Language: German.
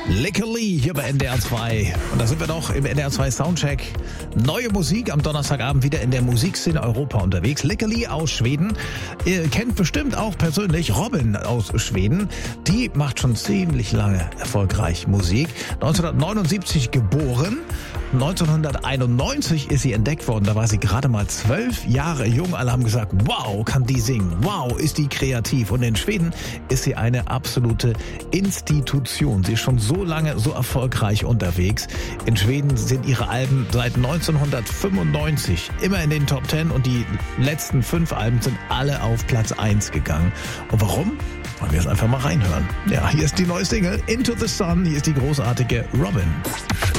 Lickerli hier bei NDR 2. Und da sind wir doch im NDR 2 Soundcheck. Neue Musik am Donnerstagabend wieder in der Musikszene Europa unterwegs. Lickerli aus Schweden. Ihr kennt bestimmt auch persönlich Robin aus Schweden. Die macht schon ziemlich lange erfolgreich Musik. 1979 geboren. 1991 ist sie entdeckt worden. Da war sie gerade mal 12 Jahre jung. Alle haben gesagt, wow, kann die singen. Wow, ist die kreativ. Und in Schweden ist sie eine absolute Institution. Sie ist schon so lange so erfolgreich unterwegs. In Schweden sind ihre Alben seit 1995 immer in den Top 10 und die letzten 5 Alben sind alle auf Platz 1 gegangen. Und warum? Wollen wir es einfach mal reinhören. Ja, hier ist die neue Single Into the Sun. Hier ist die großartige Robin.